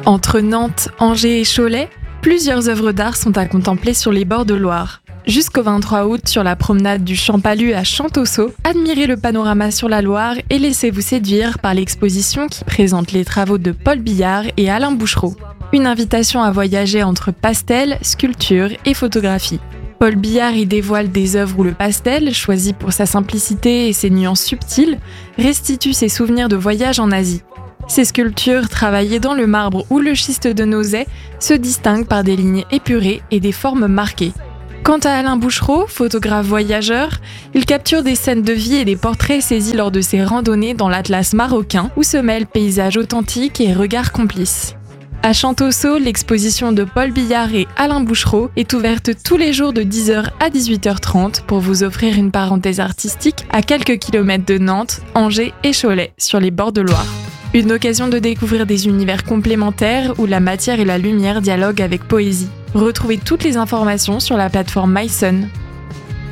Entre Nantes, Angers et Cholet, plusieurs œuvres d'art sont à contempler sur les bords de Loire. Jusqu'au 23 août, sur la promenade du Champalu à Champtoceau, admirez le panorama sur la Loire et laissez-vous séduire par l'exposition qui présente les travaux de Paul Billard et Alain Bouchereau. Une invitation à voyager entre pastel, sculpture et photographie. Paul Billard y dévoile des œuvres où le pastel, choisi pour sa simplicité et ses nuances subtiles, restitue ses souvenirs de voyage en Asie. Ces sculptures, travaillées dans le marbre ou le schiste de Nozay, se distinguent par des lignes épurées et des formes marquées. Quant à Alain Bouchereau, photographe voyageur, il capture des scènes de vie et des portraits saisis lors de ses randonnées dans l'Atlas marocain, où se mêlent paysages authentiques et regards complices. À Champtoceau, l'exposition de Paul Billard et Alain Bouchereau est ouverte tous les jours de 10h à 18h30 pour vous offrir une parenthèse artistique à quelques kilomètres de Nantes, Angers et Cholet, sur les bords de Loire. Une occasion de découvrir des univers complémentaires où la matière et la lumière dialoguent avec poésie. Retrouvez toutes les informations sur la plateforme mysun.